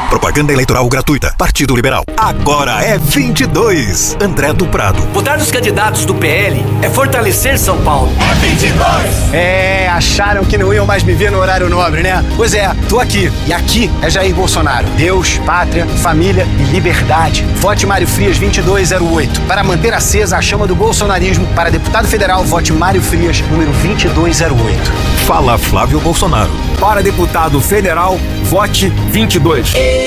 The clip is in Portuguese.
Propaganda eleitoral gratuita. Partido Liberal. Agora é 22. André do Prado. Votar nos candidatos do PL é fortalecer São Paulo. É 22! Acharam que não iam mais me ver no horário nobre, né? Pois é, tô aqui. E aqui é Jair Bolsonaro. Deus, pátria, família e liberdade. Vote Mário Frias 2208. Para manter acesa a chama do bolsonarismo, para deputado federal, vote Mário Frias, número 2208. Fala Flávio Bolsonaro. Para deputado federal, vote 22.